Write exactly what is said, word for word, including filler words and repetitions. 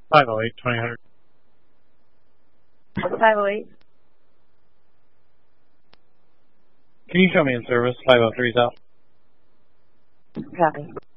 five oh eight, twenty hundred. five oh eight. Can you show me in service? five oh three South. Copy.